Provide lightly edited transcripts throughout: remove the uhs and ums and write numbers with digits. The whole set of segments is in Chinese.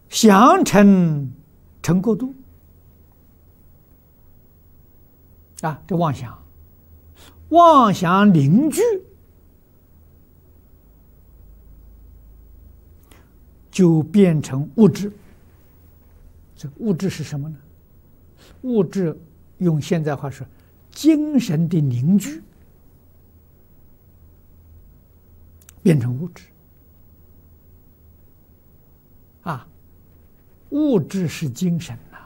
想成过度啊，这妄想，妄想凝聚，就变成物质。这物质是什么呢？物质用现在话说，精神的凝聚变成物质啊，物质是精神呐，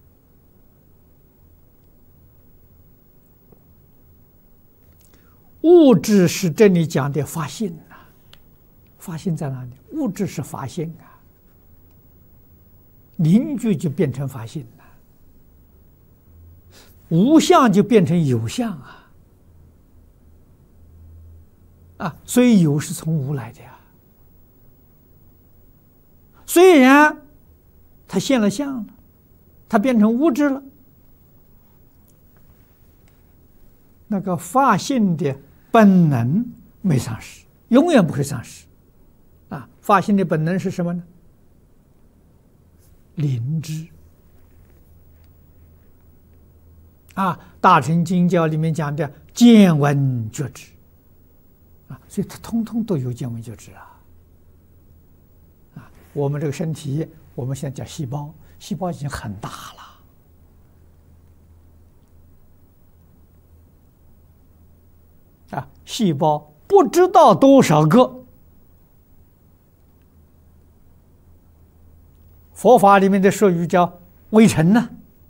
物质是这里讲的发性呐，发性在哪里？物质是发性啊，凝聚就变成发性了，无相就变成有相啊，啊，所以有是从无来的呀。虽然它现了相了，它变成物质了，那个发性的本能没丧失，永远不会丧失。啊，发性的本能是什么呢？灵知。啊，大乘经教里面讲的见闻觉知，啊，所以它通通都有见闻觉知啊。啊，我们这个身体，我们现在叫细胞，细胞已经很大了。啊，细胞不知道多少个。佛法里面的术语叫微尘呢，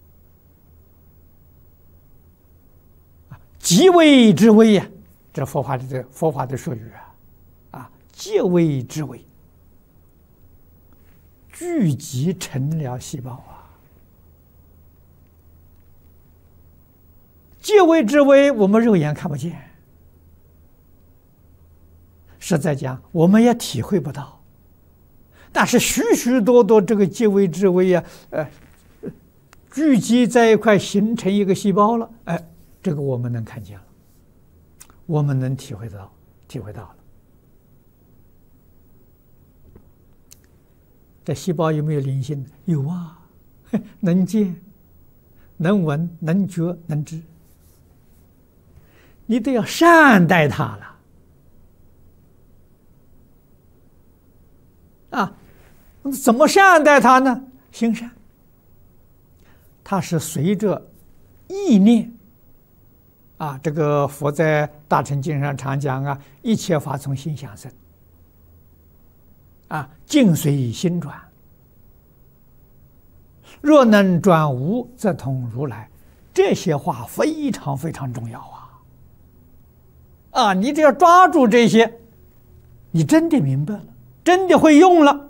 极微之微呀，这佛法的术语啊，极微之微，聚集成了细胞啊。极微之微，我们肉眼看不见，实在讲，我们也体会不到。但是许许多多这个极微之微啊，聚集在一块形成一个细胞了，哎，这个我们能看见了，我们能体会到了。这细胞有没有灵性？有啊，能见、能闻、能觉、能知，你都要善待它了啊！怎么善待它呢？行善，它是随着意念啊。这个佛在《大乘经》上常讲啊，一切法从心想生啊，境随心转。若能转无，则同如来。这些话非常非常重要啊！啊，你只要抓住这些，你真的明白了，真的会用了。